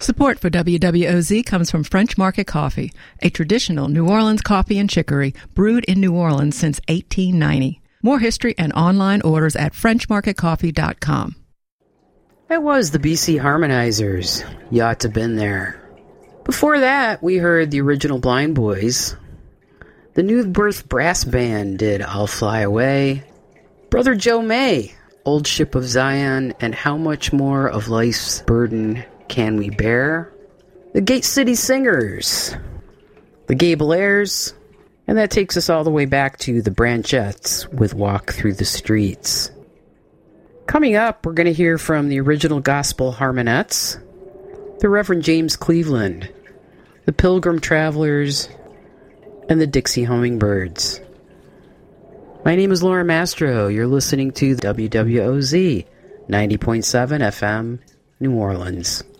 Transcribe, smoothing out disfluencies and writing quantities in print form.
Support for WWOZ comes from French Market Coffee, a traditional New Orleans coffee and chicory brewed in New Orleans since 1890. More history and online orders at FrenchMarketCoffee.com. That was the BC Harmonizers. You ought to have been there. Before that, we heard the original Blind Boys. The New Birth Brass Band did I'll Fly Away. Brother Joe May, Old Ship of Zion, and How Much More of Life's Burden Can We Bear? The Gate City Singers, the Gable Airs, and that takes us all the way back to the Branchettes with Walk Through the Streets. Coming up, we're going to hear from the original Gospel Harmonettes, the Reverend James Cleveland, the Pilgrim Travelers, and the Dixie Hummingbirds. My name is Laura Mastro. You're listening to WWOZ 90.7 FM, New Orleans.